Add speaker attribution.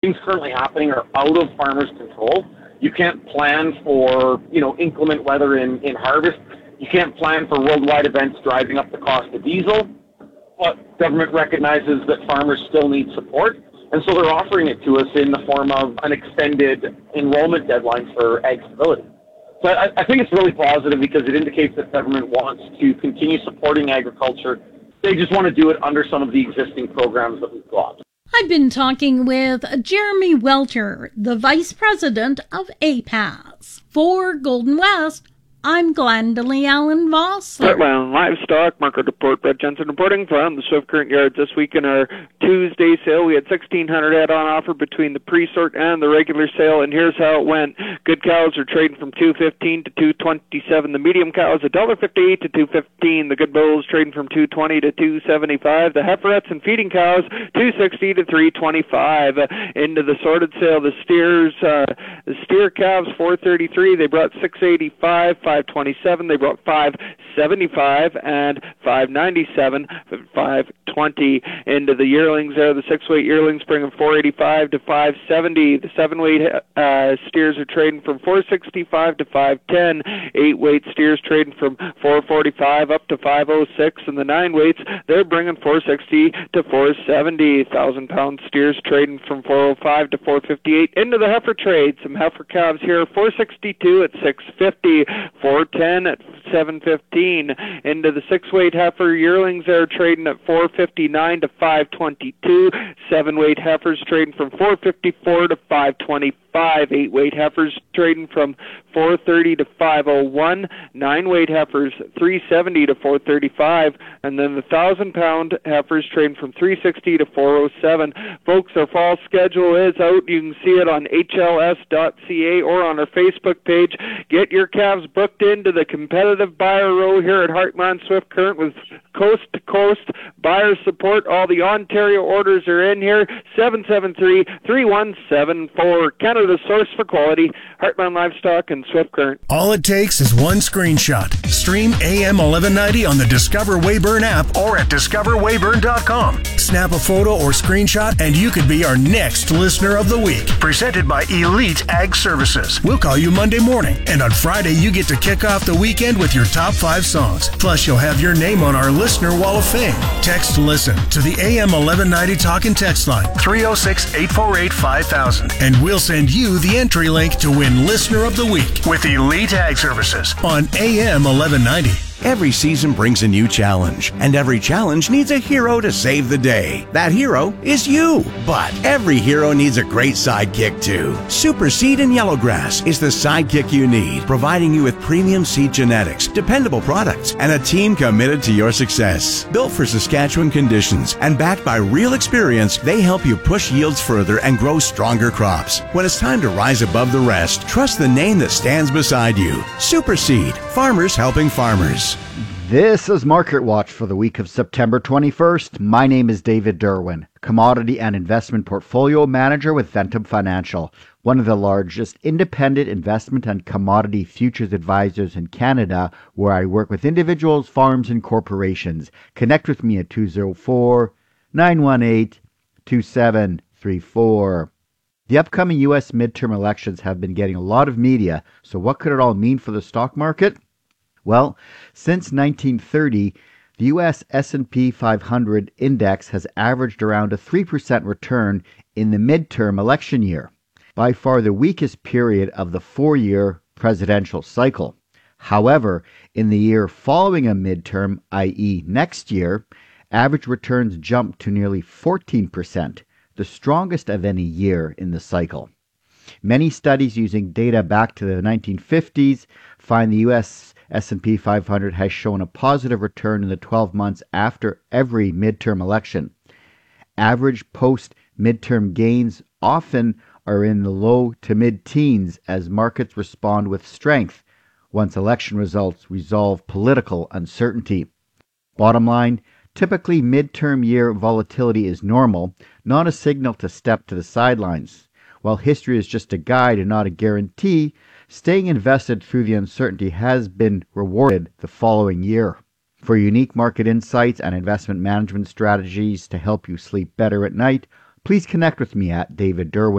Speaker 1: things currently happening are out of farmers' control. You can't plan for, inclement weather in harvest. You can't plan for worldwide events driving up the cost of diesel. But government recognizes that farmers still need support, and so they're offering it to us in the form of an extended enrollment deadline for ag stability. So I think it's really positive because it indicates that government wants to continue supporting agriculture. They just want to do it under some of the existing programs that we've got.
Speaker 2: I've been talking with Jeremy Welter, the Vice President of APAS. For Golden West, I'm Glendalee Allen Vossler.
Speaker 3: Heartland Livestock Market Report. Brett Jensen reporting from the Swift Current Yards. This week in our Tuesday sale, we had 1,600 head on offer between the pre-sort and the regular sale, and here's how it went. Good cows are trading from $2.15 to $2.27. The medium cows $1.58 to $2.15. The good bulls trading from $2.20 to $2.75. The heiferettes and feeding cows $2.60 to $3.25. Into the sorted sale, the steers, the steer calves $4.33. They brought $6.85. $5.27. They brought $5.75 and $5.97, $5.20. Into the yearlings there, the 6-weight yearlings bringing $4.85 to $5.70. The 7-weight steers are trading from $4.65 to $5.10. 8-weight steers trading from $4.45 up to $5.06, and the 9-weights they're bringing $4.60 to $4.70. 1,000-pound steers trading from $4.05 to $4.58. Into the heifer trade, some heifer calves here, $4.62 at $6.50. $4.10 at $7.15. Into the 6-weight heifer yearlings are trading at $4.59 to $5.22. 7-weight heifers trading from $4.54 to $5.25. 8-weight heifers trading from $4.30 to $5.01. 9-weight heifers $3.70 to $4.35, and then the 1,000-pound heifers trading from $3.60 to $4.07. Folks, our fall schedule is out. You can see it on hls.ca or on our Facebook page. Get your calves booked into the competitive buyer row here at Heartland Swift Current with coast-to-coast buyer support. All the Ontario orders are in here. 773-3174. Canada's source for quality. Heartland Livestock and Swift Current.
Speaker 4: All it takes is one screenshot. Stream AM 1190 on the Discover Weyburn app or at discoverweyburn.com. Snap a photo or screenshot and you could be our next listener of the week. Presented by Elite Ag Services. We'll call you Monday morning, and on Friday you get to kick off the weekend with your top 5 songs. Plus you'll have your name on our Listener Wall of Fame. Text LISTEN to the AM 1190 talk and text line 306-848-5000, and we'll send you the entry link to win Listener of the Week with Elite Ag Services on AM 1190.
Speaker 5: Every season brings a new challenge, and every challenge needs a hero to save the day. That hero is you. But every hero needs a great sidekick too. Super Seed and Yellowgrass is the sidekick you need, providing you with premium seed genetics, dependable products, and a team committed to your success. Built for Saskatchewan conditions and backed by real experience, they help you push yields further and grow stronger crops. When it's time to rise above the rest, trust the name that stands beside you. Super Seed, farmers helping farmers.
Speaker 6: This is Market Watch for the week of September 21st. My name is David Derwin, Commodity and Investment Portfolio Manager with Ventum Financial, one of the largest independent investment and commodity futures advisors in Canada, where I work with individuals, farms, and corporations. Connect with me at 204-918-2734. The upcoming U.S. midterm elections have been getting a lot of media, so what could it all mean for the stock market? Well, since 1930, the U.S. S&P 500 index has averaged around a 3% return in the midterm election year, by far the weakest period of the 4-year presidential cycle. However, in the year following a midterm, i.e. next year, average returns jumped to nearly 14%, the strongest of any year in the cycle. Many studies using data back to the 1950s find the U.S. S&P 500 has shown a positive return in the 12 months after every midterm election. Average post-midterm gains often are in the low to mid-teens as markets respond with strength once election results resolve political uncertainty. Bottom line, typically midterm year volatility is normal, not a signal to step to the sidelines. While history is just a guide and not a guarantee, staying invested through the uncertainty has been rewarded the following year. For unique market insights and investment management strategies to help you sleep better at night, please connect with me at David Derwin.